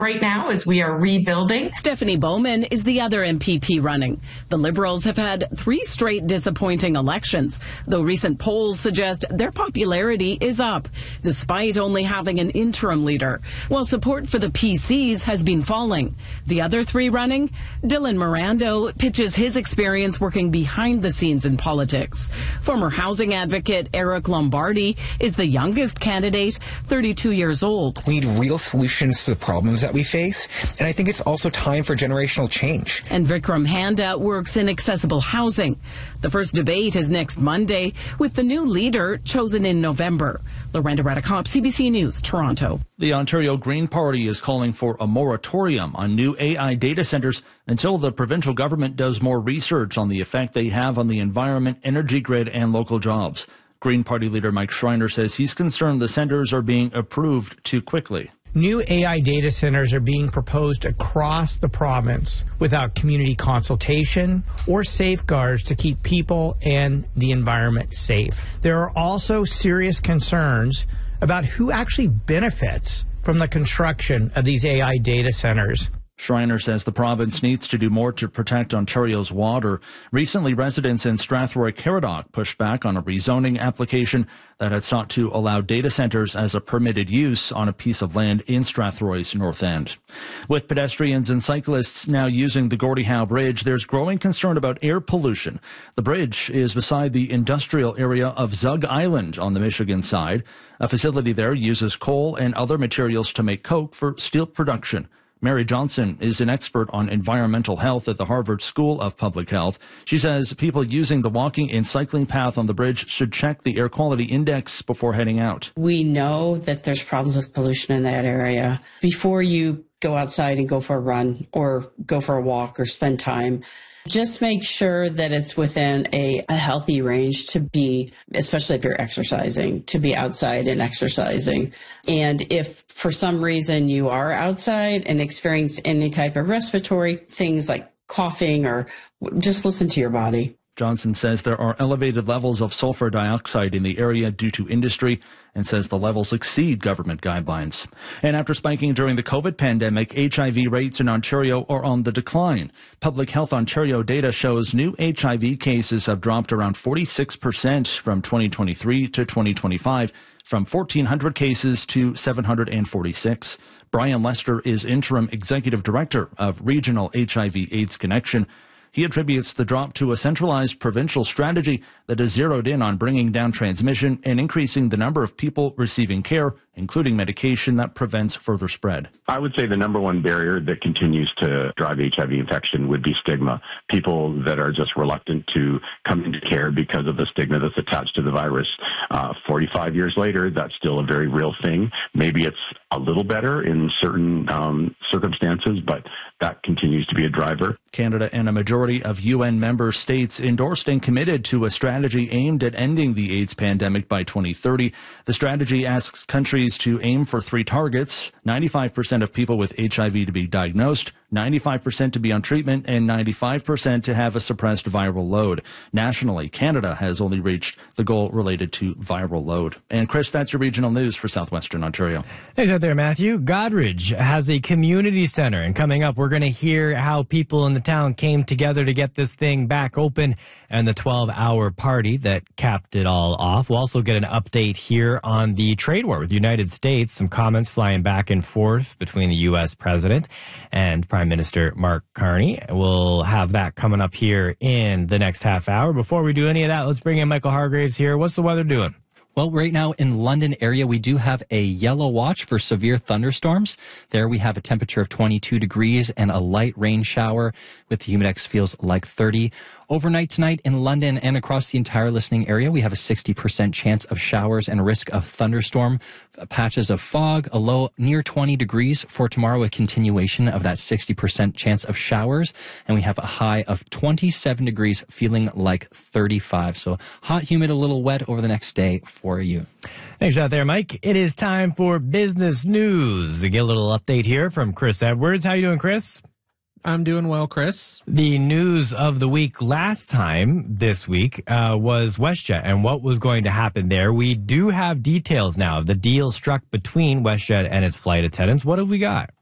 right now as we are rebuilding. Stephanie Bowman is the other MPP running. The Liberals have had 3 straight disappointing elections, though recent polls suggest their popularity is up, despite only having an interim leader, while support for the PCs has been falling. The other 3 running, Dylan Mirando pitches his experience working behind the scenes in politics. Former housing advocate Eric Lombardi is the youngest candidate, 32 years old. We need real solutions to the problems that we face, and I think it's also time for generational change. And Vikram Handa works in accessible housing. The first debate is next Monday, with the new leader chosen in November. Lorenda Radicop, CBC News, Toronto. The Ontario Green Party is calling for a moratorium on new AI data centres until the provincial government does more research on the effect they have on the environment, energy grid and local jobs. Green Party leader Mike Schreiner says he's concerned the centres are being approved too quickly. New AI data centers are being proposed across the province without community consultation or safeguards to keep people and the environment safe. There are also serious concerns about who actually benefits from the construction of these AI data centers. Schreiner says the province needs to do more to protect Ontario's water. Recently, residents in Strathroy-Caradoc pushed back on a rezoning application that had sought to allow data centres as a permitted use on a piece of land in Strathroy's North End. With pedestrians and cyclists now using the Gordie Howe Bridge, there's growing concern about air pollution. The bridge is beside the industrial area of Zug Island on the Michigan side. A facility there uses coal and other materials to make coke for steel production. Mary Johnson is an expert on environmental health at the Harvard School of Public Health. She says people using the walking and cycling path on the bridge should check the air quality index before heading out. We know that there's problems with pollution in that area. Before you go outside and go for a run or go for a walk or spend time, just make sure that it's within a healthy range to be, especially if you're exercising, to be outside and exercising. And if for some reason you are outside and experience any type of respiratory things like coughing, or just listen to your body. Johnson says there are elevated levels of sulfur dioxide in the area due to industry and says the levels exceed government guidelines. And after spiking during the COVID pandemic, HIV rates in Ontario are on the decline. Public Health Ontario data shows new HIV cases have dropped around 46% from 2023 to 2025, from 1,400 cases to 746. Brian Lester is interim executive director of Regional HIV/AIDS Connection. He attributes the drop to a centralized provincial strategy that is zeroed in on bringing down transmission and increasing the number of people receiving care, including medication that prevents further spread. I would say the number one barrier that continues to drive HIV infection would be stigma. People that are just reluctant to come into care because of the stigma that's attached to the virus. 45 years later, that's still a very real thing. Maybe it's a little better in certain circumstances, but that continues to be a driver. Canada and a majority of UN member states endorsed and committed to a strategy aimed at ending the AIDS pandemic by 2030. The strategy asks countries to aim for 3 targets: 95% of people with HIV to be diagnosed, 95% to be on treatment, and 95% to have a suppressed viral load. Nationally, Canada has only reached the goal related to viral load. And Chris, that's your regional news for Southwestern Ontario. Thanks out there, Matthew. Godridge has a community center, and coming up, we're going to hear how people in the town came together to get this thing back open and the 12-hour party that capped it all off. We'll also get an update here on the trade war with the United States, some comments flying back and forth between the U.S. president and Prime Minister Mark Carney. We'll have that coming up here in the next half hour. Before we do any of that, let's bring in Michael Hargraves here. What's the weather doing? Well, right now in London area, we do have a yellow watch for severe thunderstorms. There we have a temperature of 22 degrees and a light rain shower with the humidex feels like 30. Overnight tonight in London and across the entire listening area, we have a 60% chance of showers and risk of thunderstorm, patches of fog, a low near 20 degrees for tomorrow, a continuation of that 60% chance of showers. And we have a high of 27 degrees, feeling like 35. So hot, humid, a little wet over the next day for you. Thanks out there, Mike. It is time for business news. To get a little update here from Chris Edwards. How you doing, Chris? I'm doing well, Chris. The news of the week last time this week was WestJet and what was going to happen there. We do have details now of the deal struck between WestJet and its flight attendants. What have we got?